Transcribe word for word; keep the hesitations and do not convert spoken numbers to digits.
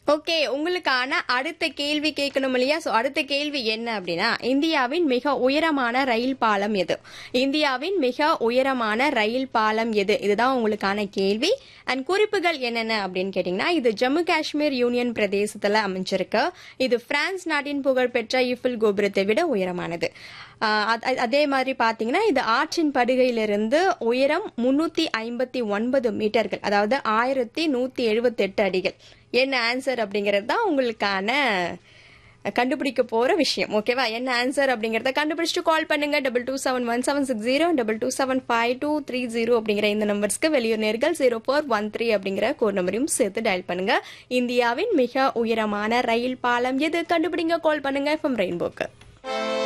Okay, உங்களுக்கான அடுத்த கேள்வி கேட்கணும் இல்லையா? சோ அடுத்த கேள்வி என்ன அப்படின்னா, இந்தியாவின் மிக உயரமான ரயில் பாலம் எது? இந்தியாவின் மிக உயரமான ரயில் பாலம் எது? இதுதான் உங்களுக்கான கேள்வி. அண்ட் குறிப்புகள் என்னென்ன அப்படின்னு கேட்டீங்கன்னா, இது ஜம்மு காஷ்மீர் யூனியன் பிரதேசத்துல அமைஞ்சிருக்கு. இது பிரான்ஸ் நாட்டின் புகழ்பெற்ற ஈஃபில் கோபுரத்தை விட உயரமானது. அதே மாதிரி பாத்தீங்கன்னா, இது ஆற்றின் படுகையிலிருந்து உயரம் முன்னூத்தி ஐம்பத்தி ஒன்பது மீட்டர்கள், அதாவது ஆயிரத்தி நூத்தி எழுபத்தி எட்டு அடிகள். என்ன ஆன்சர் அப்படிங்கிறது தான் உங்களுக்கான கண்டுபிடிக்க போற விஷயம். ஓகேவா? என்ன ஆன்சர் அப்படிங்கறத கண்டுபிடிச்சிட்டு கால் பண்ணுங்க. Double two seven one seven six zero double two seven five two three zero அப்படிங்கிற இந்த நம்பர்ஸ்க்கு வெளியூர் நேர்கள் ஜீரோ ஃபோர் ஒன் த்ரீ அப்படிங்கிற கோட் நம்பரையும் சேர்த்து டயல் பண்ணுங்க. இந்தியாவின் மிக உயரமான ரயில் பாலம் எது? கண்டுபிடிங்க, கால் பண்ணுங்க எஃப்எம் ரெயின்போக்கு.